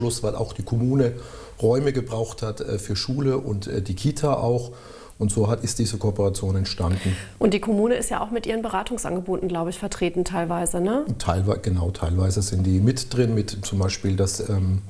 weil auch die Kommune Räume gebraucht hat für Schule und die Kita auch. Und so ist diese Kooperation entstanden. Und die Kommune ist ja auch mit ihren Beratungsangeboten, glaube ich, vertreten teilweise, ne? Teilweise sind die mit drin, mit zum Beispiel, dass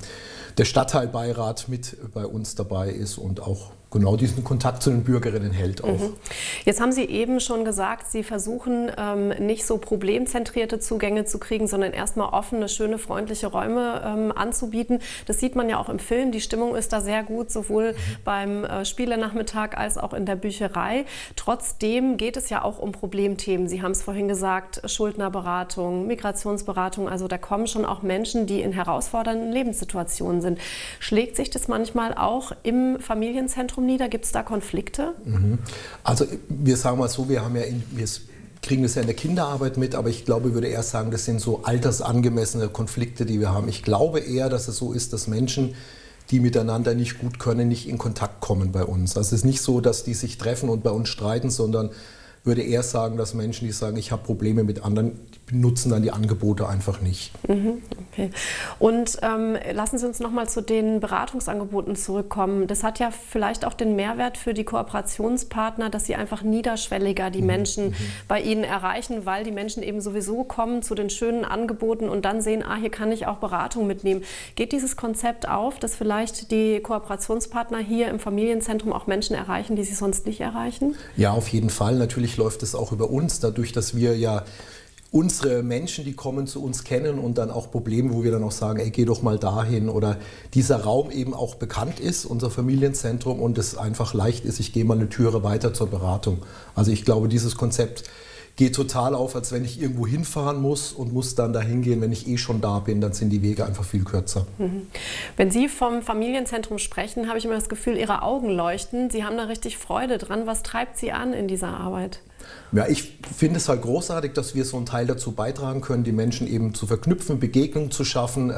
der Stadtteilbeirat mit bei uns dabei ist und auch genau diesen Kontakt zu den Bürgerinnen hält auch. Jetzt haben Sie eben schon gesagt, Sie versuchen nicht so problemzentrierte Zugänge zu kriegen, sondern erstmal offene, schöne, freundliche Räume anzubieten. Das sieht man ja auch im Film. Die Stimmung ist da sehr gut, sowohl beim Spielenachmittag als auch in der Bücherei. Trotzdem geht es ja auch um Problemthemen. Sie haben es vorhin gesagt, Schuldnerberatung, Migrationsberatung. Also da kommen schon auch Menschen, die in herausfordernden Lebenssituationen sind. Schlägt sich das manchmal auch im Familienzentrum nieder? Gibt es da Konflikte? Also wir sagen mal so, wir kriegen das ja in der Kinderarbeit mit, aber ich glaube, ich würde eher sagen, das sind so altersangemessene Konflikte, die wir haben. Ich glaube eher, dass es so ist, dass Menschen, die miteinander nicht gut können, nicht in Kontakt kommen bei uns. Also es ist nicht so, dass die sich treffen und bei uns streiten, sondern würde eher sagen, dass Menschen, die sagen, ich habe Probleme mit anderen, die nutzen dann die Angebote einfach nicht. Okay. Und lassen Sie uns noch mal zu den Beratungsangeboten zurückkommen. Das hat ja vielleicht auch den Mehrwert für die Kooperationspartner, dass sie einfach niederschwelliger die Menschen bei Ihnen erreichen, weil die Menschen eben sowieso kommen zu den schönen Angeboten und dann sehen, hier kann ich auch Beratung mitnehmen. Geht dieses Konzept auf, dass vielleicht die Kooperationspartner hier im Familienzentrum auch Menschen erreichen, die sie sonst nicht erreichen? Ja, auf jeden Fall. Natürlich läuft es auch über uns, dadurch, dass wir ja unsere Menschen, die kommen, zu uns kennen und dann auch Probleme, wo wir dann auch sagen, ey, geh doch mal dahin, oder dieser Raum eben auch bekannt ist, unser Familienzentrum, und es einfach leicht ist, ich gehe mal eine Türe weiter zur Beratung. Also ich glaube, dieses Konzept geht total auf, als wenn ich irgendwo hinfahren muss und muss dann dahin gehen. Wenn ich eh schon da bin, dann sind die Wege einfach viel kürzer. Wenn Sie vom Familienzentrum sprechen, habe ich immer das Gefühl, Ihre Augen leuchten. Sie haben da richtig Freude dran. Was treibt Sie an in dieser Arbeit? Ja, ich finde es halt großartig, dass wir so einen Teil dazu beitragen können, die Menschen eben zu verknüpfen, Begegnungen zu schaffen,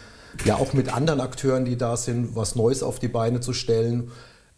ja auch mit anderen Akteuren, die da sind, was Neues auf die Beine zu stellen,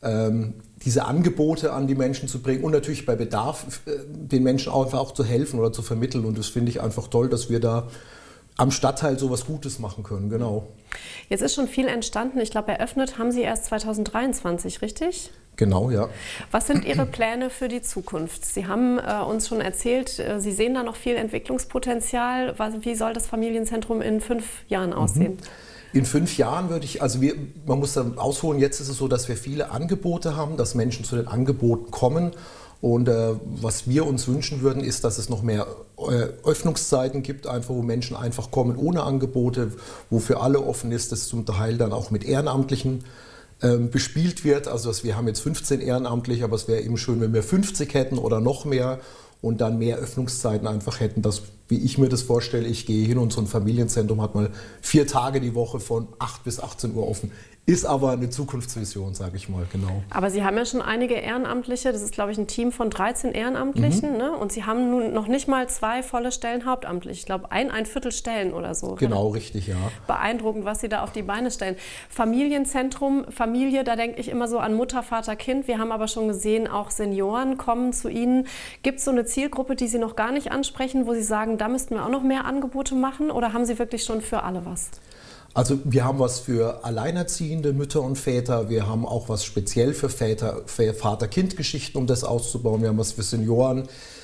diese Angebote an die Menschen zu bringen und natürlich bei Bedarf den Menschen auch einfach auch zu helfen oder zu vermitteln. Und das finde ich einfach toll, dass wir da am Stadtteil so was Gutes machen können, genau. Jetzt ist schon viel entstanden. Ich glaube, eröffnet haben Sie erst 2023, richtig? Genau, ja. Was sind Ihre Pläne für die Zukunft? Sie haben uns schon erzählt, Sie sehen da noch viel Entwicklungspotenzial. Wie soll das Familienzentrum in 5 Jahren aussehen? In 5 Jahren man muss dann ausholen, jetzt ist es so, dass wir viele Angebote haben, dass Menschen zu den Angeboten kommen. Und was wir uns wünschen würden, ist, dass es noch mehr Öffnungszeiten gibt, einfach, wo Menschen einfach kommen ohne Angebote, wo für alle offen ist, das zum Teil dann auch mit Ehrenamtlichen bespielt wird. Also wir haben jetzt 15 Ehrenamtliche, aber es wäre eben schön, wenn wir 50 hätten oder noch mehr und dann mehr Öffnungszeiten einfach hätten, dass, wie ich mir das vorstelle, ich gehe hin und so ein Familienzentrum hat mal 4 Tage die Woche von 8 bis 18 Uhr offen. Ist aber eine Zukunftsvision, sage ich mal, genau. Aber Sie haben ja schon einige Ehrenamtliche, das ist, glaube ich, ein Team von 13 Ehrenamtlichen, ne? Und Sie haben nun noch nicht mal 2 volle Stellen hauptamtlich. Ich glaube, ein Viertel Stellen oder so. Genau, richtig, ja. Beeindruckend, was Sie da auf die Beine stellen. Familienzentrum, Familie, da denke ich immer so an Mutter, Vater, Kind. Wir haben aber schon gesehen, auch Senioren kommen zu Ihnen. Gibt es so eine Zielgruppe, die Sie noch gar nicht ansprechen, wo Sie sagen, da müssten wir auch noch mehr Angebote machen? Oder haben Sie wirklich schon für alle was? Also wir haben was für alleinerziehende Mütter und Väter, wir haben auch was speziell für Väter, für Vater-Kind-Geschichten, um das auszubauen, wir haben was für Senioren.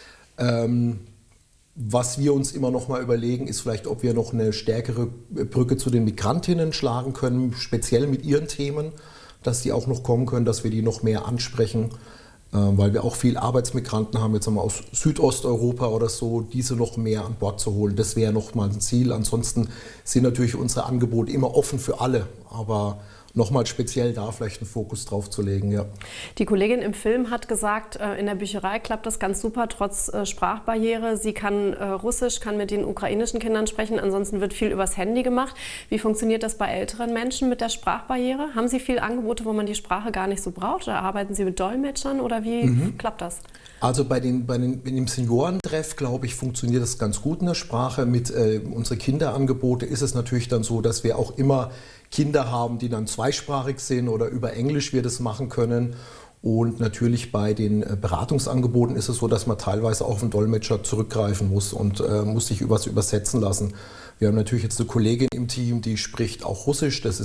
Was wir uns immer noch mal überlegen, ist vielleicht, ob wir noch eine stärkere Brücke zu den Migrantinnen schlagen können, speziell mit ihren Themen, dass die auch noch kommen können, dass wir die noch mehr ansprechen. Weil wir auch viel Arbeitsmigranten haben, jetzt einmal aus Südosteuropa oder so, diese noch mehr an Bord zu holen. Das wäre noch mal ein Ziel. Ansonsten sind natürlich unsere Angebote immer offen für alle, aber nochmal speziell da vielleicht einen Fokus drauf zu legen, ja. Die Kollegin im Film hat gesagt, in der Bücherei klappt das ganz super, trotz Sprachbarriere. Sie kann Russisch, kann mit den ukrainischen Kindern sprechen, ansonsten wird viel übers Handy gemacht. Wie funktioniert das bei älteren Menschen mit der Sprachbarriere? Haben Sie viele Angebote, wo man die Sprache gar nicht so braucht? Oder arbeiten Sie mit Dolmetschern oder wie klappt das? Also bei dem Seniorentreff, glaube ich, funktioniert das ganz gut in der Sprache. Mit unseren Kinderangebote ist es natürlich dann so, dass wir auch immer Kinder haben, die dann zweisprachig sind oder über Englisch wir das machen können. Und natürlich bei den Beratungsangeboten ist es so, dass man teilweise auch auf einen Dolmetscher zurückgreifen muss und muss sich was übersetzen lassen. Wir haben natürlich jetzt eine Kollegin im Team, die spricht auch Russisch. Das